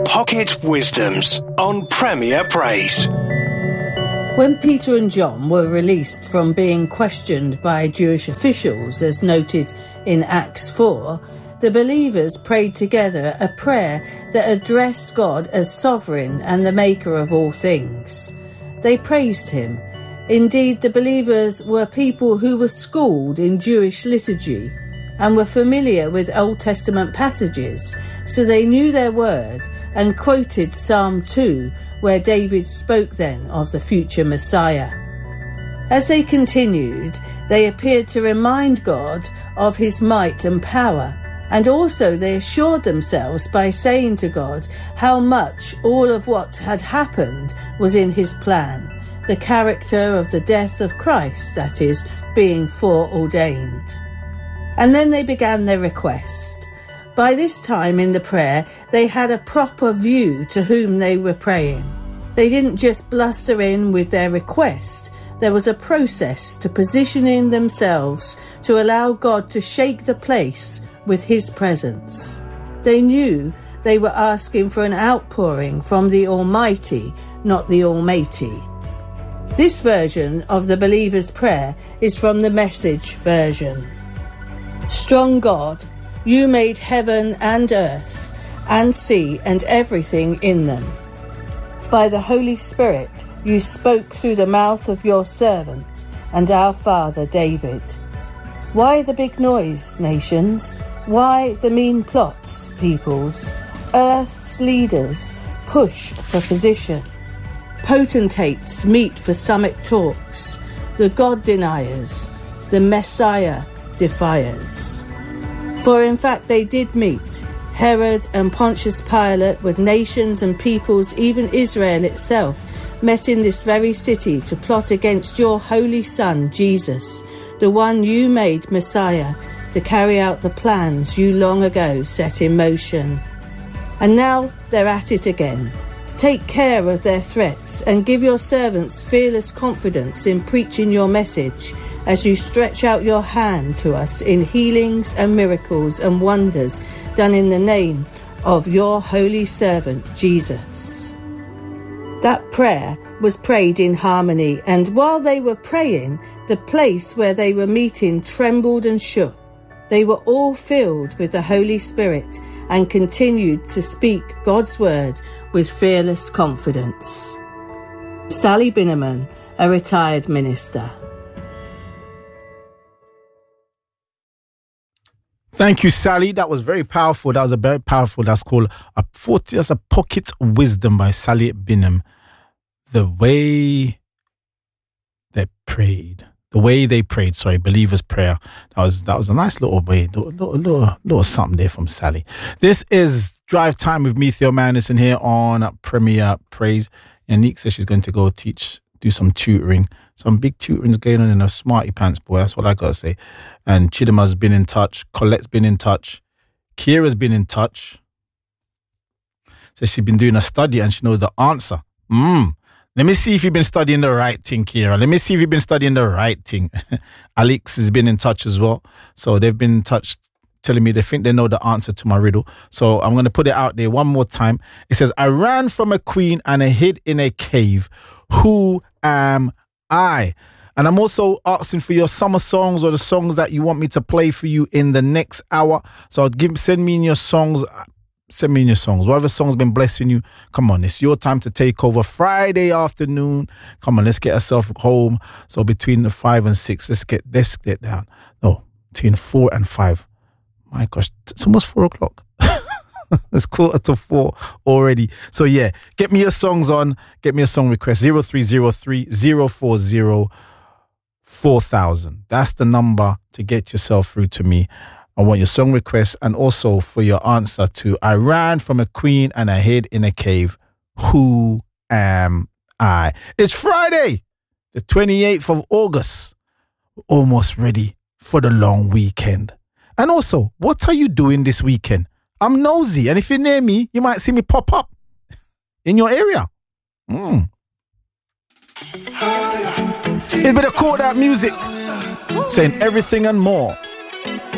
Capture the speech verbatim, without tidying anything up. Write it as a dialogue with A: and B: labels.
A: Pocket Wisdoms on Premier Praise.
B: When Peter and John were released from being questioned by Jewish officials, as noted in Acts four, the believers prayed together a prayer that addressed God as sovereign and the maker of all things. They praised him. Indeed, the believers were people who were schooled in Jewish liturgy and were familiar with Old Testament passages, so they knew their word and quoted Psalm two, where David spoke then of the future Messiah. As they continued, they appeared to remind God of his might and power, and also they assured themselves by saying to God how much all of what had happened was in his plan, the character of the death of Christ, that is, being foreordained. And then they began their request. By this time in the prayer, they had a proper view to whom they were praying. They didn't just bluster in with their request. There was a process to positioning themselves to allow God to shake the place with his presence. They knew they were asking for an outpouring from the Almighty, not the Almighty. This version of the believer's prayer is from the Message version. Strong God, you made heaven and earth and sea and everything in them. By the Holy Spirit, you spoke through the mouth of your servant and our father David. Why the big noise, nations? Why the mean plots, peoples? Earth's leaders push for position. Potentates meet for summit talks. The God deniers, the Messiah defiers. For in fact they did meet. Herod and Pontius Pilate, with nations and peoples, even Israel itself, met in this very city to plot against your holy Son, Jesus, the one you made Messiah, to carry out the plans you long ago set in motion. And now they're at it again. Take care of their threats and give your servants fearless confidence in preaching your message as you stretch out your hand to us in healings and miracles and wonders done in the name of your holy servant, Jesus. That prayer was prayed in harmony, and while they were praying, the place where they were meeting trembled and shook. They were all filled with the Holy Spirit and continued to speak God's word with fearless confidence. Sally Binneman, a retired minister.
C: Thank you, Sally. That was very powerful. That was a very powerful. That's called a forty. That's a Pocket Wisdom by Sally Bingham. The way they prayed, the way they prayed. Sorry, believers' prayer. That was that was a nice little way, little little, little, little something there from Sally. This is Drive Time with me, Theo Manderson, here on Premier Praise. And Nick says she's going to go teach, do some tutoring. Some big tutoring's going on in a smarty pants, boy. That's what I gotta say. And Chidama's been in touch. Colette's been in touch. Kira's been in touch. Says she's been doing a study and she knows the answer. Mm. Let me see if you've been studying the right thing, Kira. Let me see if you've been studying the right thing. Alex has been in touch as well. So they've been in touch telling me they think they know the answer to my riddle. So I'm going to put it out there one more time. It says, I ran from a queen and I hid in a cave. Who am I? And I'm also asking for your summer songs or the songs that you want me to play for you in the next hour. So give, send me in your songs. Send me in your songs. Whatever song's been blessing you, come on, it's your time to take over. Friday afternoon. Come on, let's get ourselves home. So between the five and six, let's get let's get down. No, between four and five. My gosh, it's almost four o'clock. It's quarter to four already. So yeah, get me your songs on. Get me a song request. zero three zero three, zero four zero, four thousand. That's the number to get yourself through to me. I want your song request and also for your answer to I ran from a queen and I hid in a cave. Who am I? It's Friday, the twenty-eighth of August. We're almost ready for the long weekend. And also, what are you doing this weekend? I'm nosy, and if you're near me, you might see me pop up in your area. Mm. It's been a call that music saying everything and more.